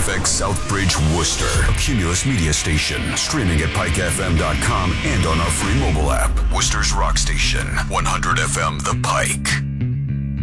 KFX Southbridge, Worcester, a Cumulus media station, streaming at pikefm.com and on our free mobile app. Worcester's rock station, 100 FM The Pike.